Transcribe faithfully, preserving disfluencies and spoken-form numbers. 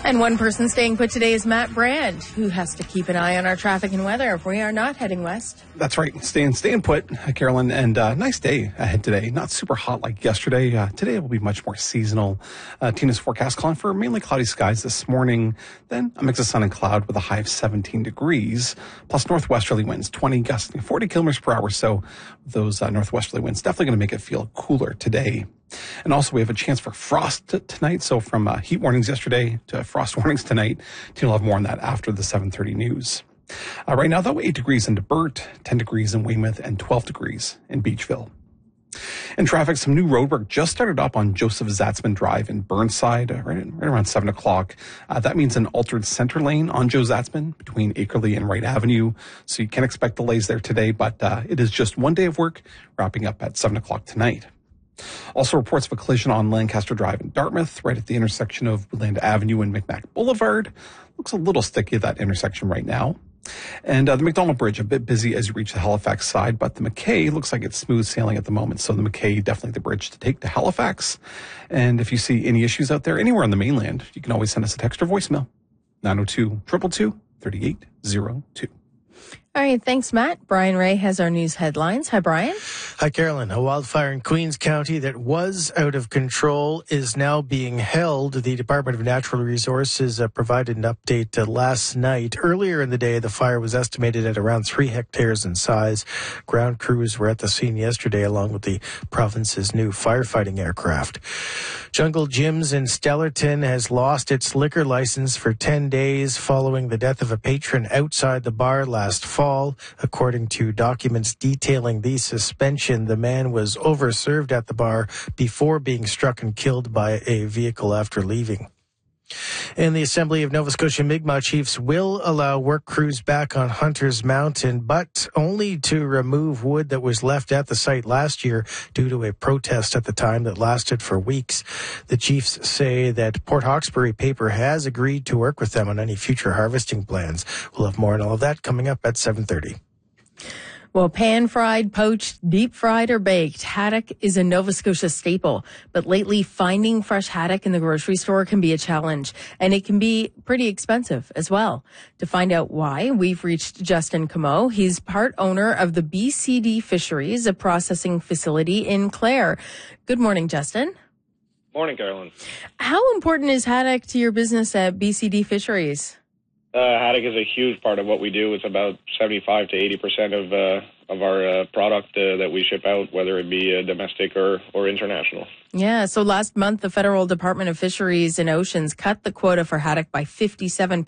And one person staying put today is Matt Brand, who has to keep an eye on our traffic and weather if we are not heading west. That's right. Staying, staying put, Carolyn, and uh, nice day ahead today. Not super hot like yesterday. Uh, today will be much more seasonal. Uh, Tina's forecast calling for mainly cloudy skies this morning. Then a mix of sun and cloud with a high of seventeen degrees, plus northwesterly winds, twenty gusting forty kilometers per hour. So those uh, northwesterly winds definitely going to make it feel cooler today. And also, we have a chance for frost t- tonight. So from uh, heat warnings yesterday to frost warnings tonight. Tina will have more on that after the seven thirty news. Uh, right now, though, eight degrees in DeBert, ten degrees in Weymouth, and twelve degrees in Beachville. In traffic, some new road work just started up on Joseph Zatzman Drive in Burnside, uh, right, right around seven o'clock. Uh, that means an altered center lane on Joe Zatzman between Akerley and Wright Avenue. So you can expect delays there today, but uh, it is just one day of work wrapping up at seven o'clock tonight. Also reports of a collision on Lancaster Drive in Dartmouth, right at the intersection of Woodland Avenue and McMack Boulevard. Looks a little sticky at that intersection right now. And uh, the McDonald Bridge, a bit busy as you reach the Halifax side, but the McKay looks like it's smooth sailing at the moment. So the McKay, definitely the bridge to take to Halifax. And if you see any issues out there anywhere on the mainland, you can always send us a text or voicemail. nine oh two, two two two, three eight oh two. All right, thanks, Matt. Brian Ray has our news headlines. Hi, Brian. Hi, Carolyn. A wildfire in Queens County that was out of control is now being held. The Department of Natural Resources uh, provided an update uh, last night. Earlier in the day, the fire was estimated at around three hectares in size. Ground crews were at the scene yesterday, along with the province's new firefighting aircraft. Jungle Gyms in Stellarton has lost its liquor license for ten days following the death of a patron outside the bar last fall. According to documents detailing the suspension, the man was overserved at the bar before being struck and killed by a vehicle after leaving. And the Assembly of Nova Scotia Mi'kmaq Chiefs will allow work crews back on Hunter's Mountain, but only to remove wood that was left at the site last year due to a protest at the time that lasted for weeks. The Chiefs say that Port Hawkesbury Paper has agreed to work with them on any future harvesting plans. We'll have more on all of that coming up at seven thirty. Well, pan-fried, poached, deep-fried, or baked, haddock is a Nova Scotia staple. But lately, finding fresh haddock in the grocery store can be a challenge, and it can be pretty expensive as well. To find out why, we've reached Justin Comeau. He's part owner of the B C D Fisheries, a processing facility in Clare. Good morning, Justin. Morning, Carolyn. How important is haddock to your business at B C D Fisheries? Uh, haddock is a huge part of what we do. It's about seventy-five to eighty percent of uh, of our uh, product uh, that we ship out, whether it be uh, domestic or, or international. Yeah, so last month, the Federal Department of Fisheries and Oceans cut the quota for haddock by fifty-seven